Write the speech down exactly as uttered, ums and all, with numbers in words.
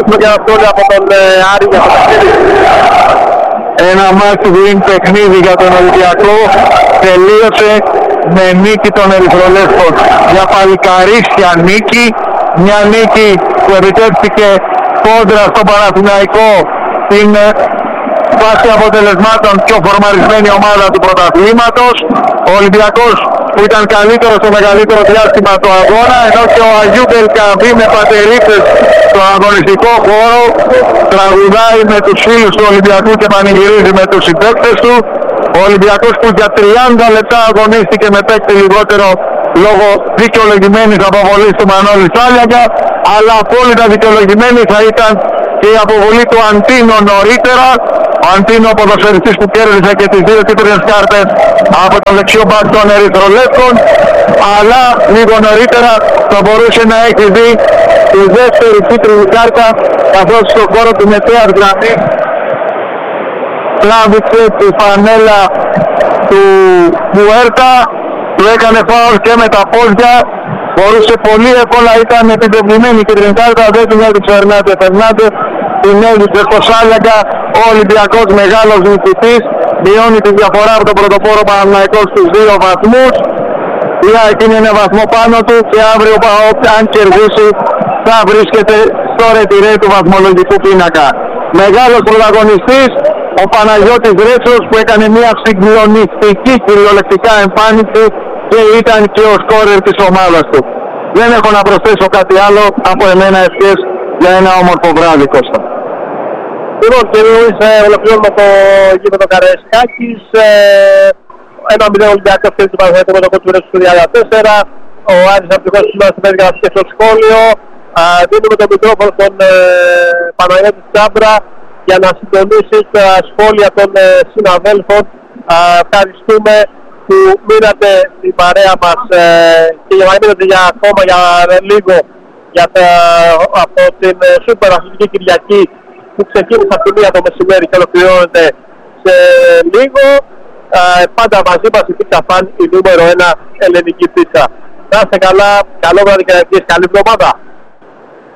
ακούσουμε και ένα σχόλιο από τον ε, Άρη για το παιχνίδι. Ένα match win παιχνίδι για τον Ολυμπιακό τελείωσε με νίκη των Ερυθρολέσπων. Μια παλικαρίσια νίκη, μια νίκη που επιτεύχθηκε κόντρα στον Παναθηναϊκό, την βάση αποτελεσμάτων πιο φορμαρισμένη ομάδα του πρωταθλήματος. Ο Ολυμπιακός που ήταν καλύτερο στο μεγαλύτερο διάστημα του αγώνα, ενώ και ο Αγιούμπ Ελκαμπή με πατερίτες στον αγωνιστικό χώρο τραγουδάει με τους φίλους του Ολυμπιακού και πανηγυρίζει με τους συμπαίκτες του. Ο Ολυμπιακός που για τριάντα λεπτά αγωνίστηκε με παίκτη λιγότερο λόγω δικαιολογημένης αποβολής του Μανώλη Σάλιακα, αλλά απόλυτα δικαιολογημένη θα ήταν και η αποβολή του Αντίνο νωρίτερα. Ο Αντίνο, ο ποδοσφαιριστής που κέρδισε και τις δύο κίτρινες κάρτες από τον δεξιό μπακ των Ερυθρολέσπων, αλλά λίγο νωρίτερα θα μπορούσε να έχει δει τη δεύτερη κίτρινη κάρτα, καθώς στον χώρο του μεσαίας γραμμής τράβηξε τη φανέλα του Μουέρτα, του έκανε φάουλ και με τα πόδια. Μπορούσε πολύ εύκολα, ήταν επιτευχημένη η κίτρινη κάρτα, δεν την έδειξε ο Ερνάντε Φερνάντε, την έδειξε στο Σάλιακα. Ο Ολυμπιακός μεγάλος νικητής, μειώνει τη διαφορά από τον πρωτοπόρο Παναθηναϊκό στους δύο βαθμούς. Για εκείνη είναι βαθμό πάνω του και αύριο αν κερδίσει θα βρίσκεται στο ρετυρέ του βαθμολογικού πίνακα. Μεγάλος πρωταγωνιστής ο Παναγιώτης Ρέτσος που έκανε μια συγκλονιστική κυριολεκτικά εμφάνιση και ήταν και ο σκόρερ της ομάδας του. Δεν έχω να προσθέσω κάτι άλλο, από εμένα ευχές για ένα όμορφο βράδυ, Κώστα. Λοιπόν, και εμείς ε, ολοκληρώνουμε το γήπεδο Καραϊσκάκης. Ε, ένα μηδέν Ολυμπιακός και του Παναθηναϊκού με το κότσο του τριάντα τέσσερα. Ο Άρης Απτυχός σήμερα στην πέντε γραφή και στο σχόλιο. Α, δίνουμε το μικρόφωνο στον ε, Παναγιώτη Τσάμπρα για να συντονίσει τα σχόλια των ε, συναδέλφων. Α, ευχαριστούμε που μείνατε στην παρέα μας ε, και για να μείνετε για ακόμα για λίγο για τα, από την ε, Σούπερ Αθλητική Κυριακή που ξεκίνησε από τη μία το μεσημέρι και ολοκληρώνεται σε λίγο. Ε, πάντα μαζί μας η Pizza Fan, η νούμερο ένα ελληνική πίτσα. Να είστε καλά, καλό βράδυ και καλή εβδομάδα.